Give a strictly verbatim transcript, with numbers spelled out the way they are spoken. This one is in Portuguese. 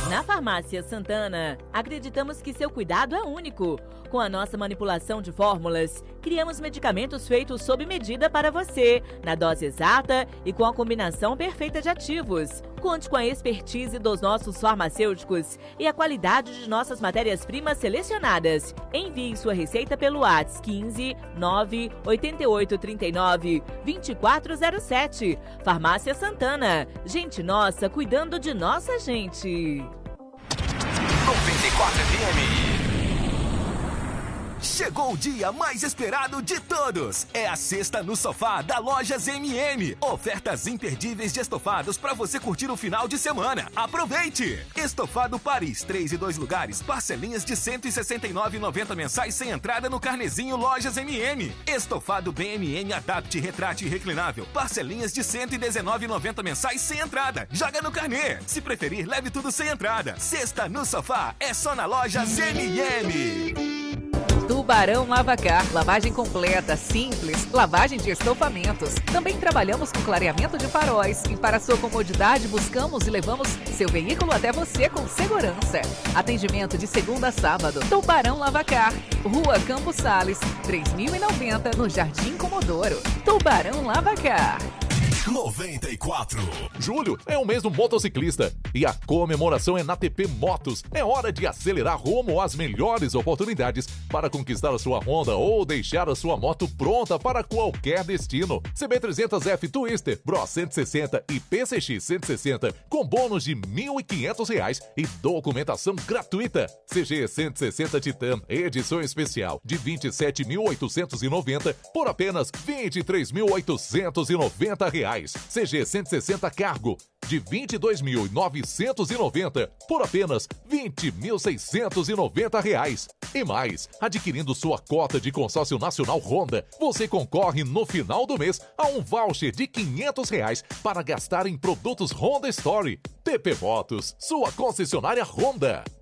Na Farmácia Santana, acreditamos que seu cuidado é único. Com a nossa manipulação de fórmulas, criamos medicamentos feitos sob medida para você, na dose exata e com a combinação perfeita de ativos. Conte com a expertise dos nossos farmacêuticos e a qualidade de nossas matérias-primas selecionadas. Envie sua receita pelo WhatsApp quinze nove oito oito três nove dois quatro zero sete. Farmácia Santana. Gente nossa cuidando de nossa gente. noventa e quatro F M. Chegou o dia mais esperado de todos. É a sexta no sofá da Lojas M M. Ofertas imperdíveis de estofados para você curtir o final de semana. Aproveite! Estofado Paris, três e dois lugares, parcelinhas de cento e sessenta e nove reais e noventa centavos mensais sem entrada no carnezinho Lojas M M. Estofado B M M Adapt Retrate Reclinável, parcelinhas de cento e dezenove reais e noventa centavos mensais sem entrada. Joga no carnê. Se preferir, leve tudo sem entrada. Sexta no sofá é só na Lojas M M. Tubarão Lavacar, lavagem completa, simples, lavagem de estofamentos. Também trabalhamos com clareamento de faróis e para sua comodidade buscamos e levamos seu veículo até você com segurança. Atendimento de segunda a sábado. Tubarão Lavacar, Rua Campos Sales, três mil e noventa, no Jardim Comodoro. Tubarão Lavacar. noventa e quatro. Julho é o mês do motociclista e a comemoração é na T P Motos. É hora de acelerar rumo às melhores oportunidades para conquistar a sua Honda ou deixar a sua moto pronta para qualquer destino. C B trezentos F Twister, Bros cento e sessenta e P C X cento e sessenta com bônus de mil e quinhentos reais e documentação gratuita. C G cento e sessenta Titan, edição especial de vinte e sete mil oitocentos e noventa por apenas vinte e três mil oitocentos e noventa reais. C G cento e sessenta Cargo de vinte e dois mil novecentos e noventa por apenas vinte mil seiscentos e noventa reais. E mais, adquirindo sua cota de consórcio nacional Honda, você concorre no final do mês a um voucher de quinhentos reais para gastar em produtos Honda Story. T P Motos, sua concessionária Honda.